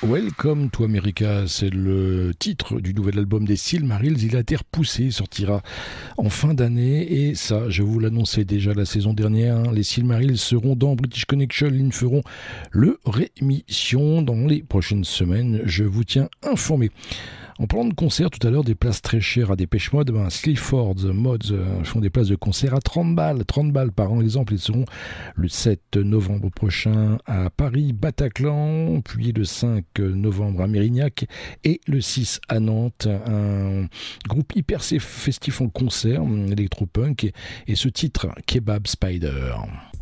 Welcome to America, c'est le titre du nouvel album des Silmarils. Il a été repoussé, il sortira en fin d'année. Et ça, je vous l'annonçais déjà la saison dernière, les Silmarils seront dans British Connection. Ils feront le réémission dans les prochaines semaines. Je vous tiens informé. En parlant de concert, tout à l'heure, des places très chères à Dépêche Mode, Sleaford Mods font des places de concert à 30 balles par exemple. Ils seront le 7 novembre prochain à Paris, Bataclan, puis le 5 novembre à Mérignac et le 6 à Nantes. Un groupe hyper festif en concert, électropunk, et ce titre, Kebab Spider.